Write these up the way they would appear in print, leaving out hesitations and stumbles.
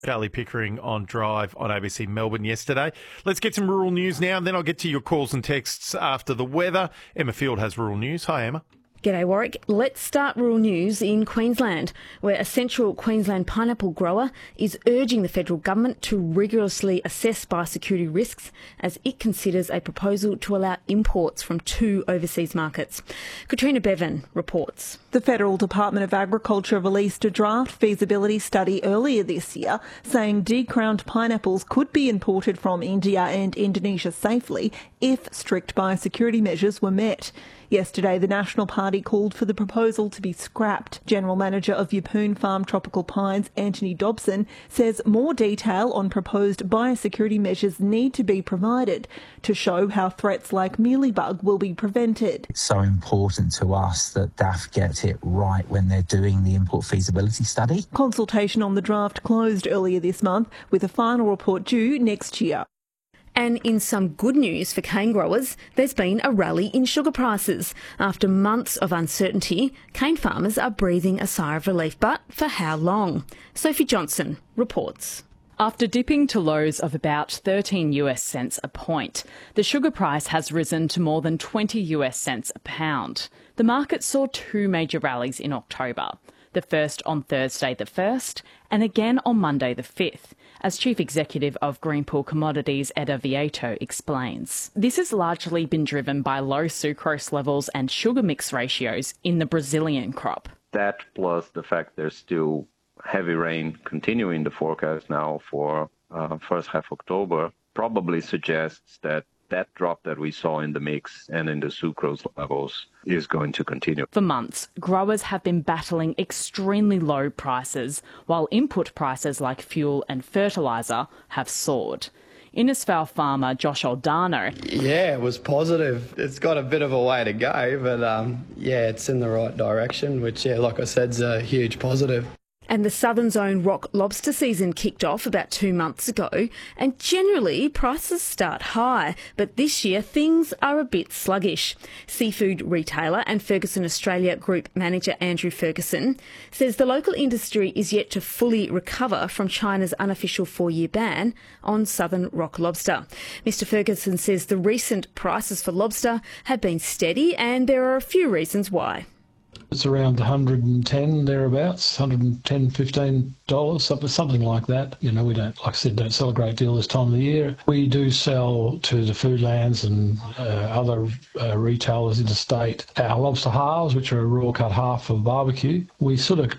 Charlie Pickering on Drive on ABC Melbourne yesterday. Let's get some rural news now, and then I'll get to your calls and texts after the weather. Emma Field has rural news. Hi, Emma. G'day, Warwick. Let's start rural news in Queensland, where a central Queensland pineapple grower is urging the federal government to rigorously assess biosecurity risks as it considers a proposal to allow imports from 2 overseas markets. Katrina Bevan reports. The Federal Department of Agriculture released a draft feasibility study earlier this year saying decrowned pineapples could be imported from India and Indonesia safely if strict biosecurity measures were met. Yesterday, the National Party called for the proposal to be scrapped. General Manager of Yeppoon Farm Tropical Pines, Anthony Dobson, says more detail on proposed biosecurity measures need to be provided to show how threats like mealybug will be prevented. It's so important to us that DAF gets it right when they're doing the import feasibility study. Consultation on the draft closed earlier this month, with a final report due next year. And in some good news for cane growers, there's been a rally in sugar prices. After months of uncertainty, cane farmers are breathing a sigh of relief. But for how long? Sophie Johnson reports. After dipping to lows of about 13 US cents a point, the sugar price has risen to more than 20 US cents a pound. The market saw 2 major rallies in October, the first on Thursday the 1st and again on Monday the 5th, as Chief Executive of Greenpool Commodities, Eda Vieto, explains. This has largely been driven by low sucrose levels and sugar mix ratios in the Brazilian crop. That plus the fact there's still heavy rain continuing the forecast now for first half October probably suggests that drop that we saw in the mix and in the sucrose levels is going to continue. For months, growers have been battling extremely low prices, while input prices like fuel and fertiliser have soared. Innisfail farmer Josh Aldano. Yeah, it was positive. It's got a bit of a way to go, but it's in the right direction, which, like I said, is a huge positive. And the Southern Zone rock lobster season kicked off about 2 months ago, and generally prices start high, but this year things are a bit sluggish. Seafood retailer and Ferguson Australia Group manager Andrew Ferguson says the local industry is yet to fully recover from China's unofficial 4-year ban on southern rock lobster. Mr Ferguson says the recent prices for lobster have been steady, and there are a few reasons why. It's around 110 thereabouts, $110, $15, something like that. You know, we don't, like I said, don't sell a great deal this time of the year. We do sell to the Foodlands and other retailers interstate our lobster halves, which are a raw cut half for barbecue. We sort of,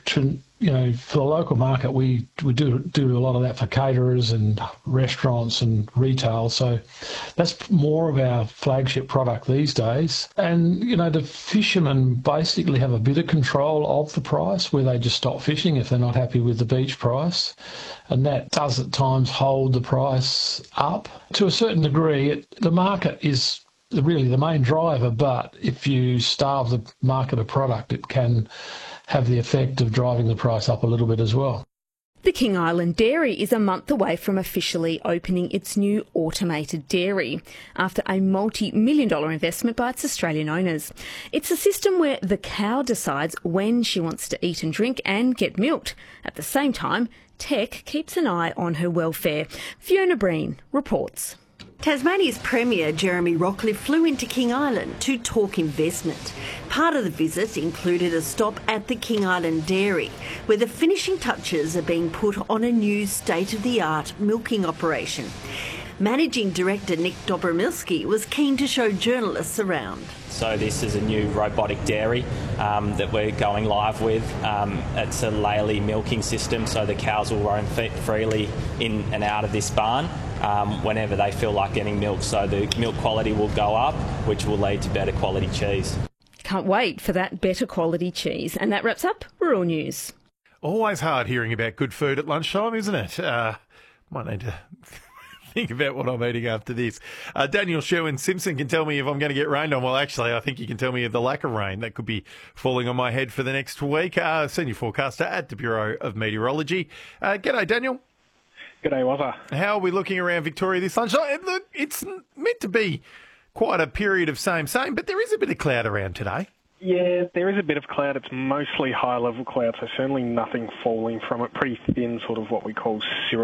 for the local market, we do a lot of that for caterers and restaurants and retail. So that's more of our flagship product these days. And, the fishermen basically have a bit of control of the price, where they just stop fishing if they're not happy with the beach price. And that does at times hold the price up. To a certain degree, the market is really the main driver, but if you starve the market of product, it can have the effect of driving the price up a little bit as well. The King Island Dairy is a month away from officially opening its new automated dairy after a multi-million-dollar investment by its Australian owners. It's a system where the cow decides when she wants to eat and drink and get milked. At the same time, tech keeps an eye on her welfare. Fiona Breen reports. Tasmania's Premier Jeremy Rockliff flew into King Island to talk investment. Part of the visit included a stop at the King Island Dairy, where the finishing touches are being put on a new state-of-the-art milking operation. Managing Director Nick Dobromilski was keen to show journalists around. So this is a new robotic dairy that we're going live with. It's a Laley milking system, so the cows will roam freely in and out of this barn whenever they feel like getting milk. So the milk quality will go up, which will lead to better quality cheese. Can't wait for that better quality cheese. And that wraps up Rural News. Always hard hearing about good food at lunchtime, isn't it? Might need to think about what I'm eating after this. Daniel Sherwin-Simpson can tell me if I'm going to get rained on. Well, actually, I think you can tell me of the lack of rain that could be falling on my head for the next week. Senior forecaster at the Bureau of Meteorology. G'day, Daniel. G'day, Wazza. How are we looking around Victoria this lunchtime? Look, it's meant to be quite a period of same, but there is a bit of cloud around today. Yeah, there is a bit of cloud. It's mostly high-level cloud, so certainly nothing falling from it. Pretty thin, sort of what we call cirrus